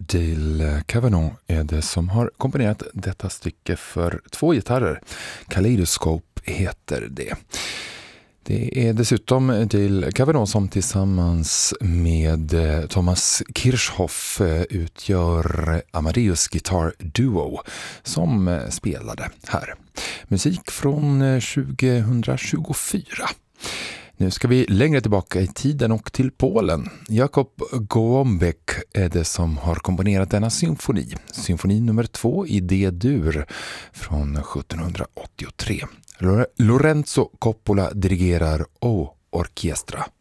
Dale Cavanaugh är det som har komponerat detta stycke för 2 gitarrer. Kaleidoscope heter det. Det är dessutom Dale Cavanaugh som tillsammans med Thomas Kirchhoff utgör Amadeus Guitar Duo som spelade här. Musik från 2024. Nu ska vi längre tillbaka i tiden och till Polen. Jakob Głombek är det som har komponerat denna symfoni. Symfoni nummer 2 i D-dur från 1783. Lorenzo Coppola dirigerar O Orchestra.